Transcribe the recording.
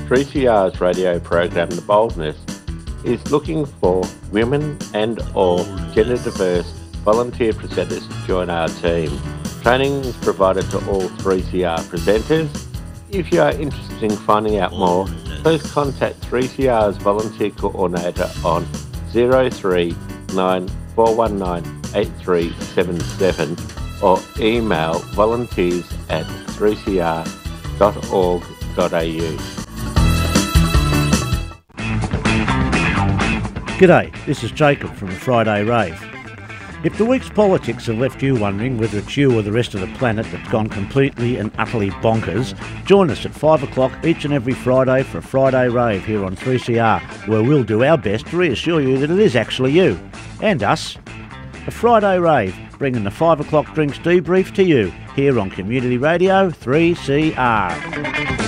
3CR's radio program The Boldness is looking for women and or gender diverse volunteer presenters to join our team. Training is provided to all 3CR presenters. If you are interested in finding out more, please contact 3CR's volunteer coordinator on 039 419 8377 or email volunteers@3cr.org.au. G'day, this is Jacob from the Friday Rave. If the week's politics have left you wondering whether it's you or the rest of the planet that's gone completely and utterly bonkers, join us at 5 o'clock each and every Friday for a Friday Rave here on 3CR, where we'll do our best to reassure you that it is actually you and us. A Friday Rave, bringing the 5 o'clock drinks debrief to you here on Community Radio 3CR.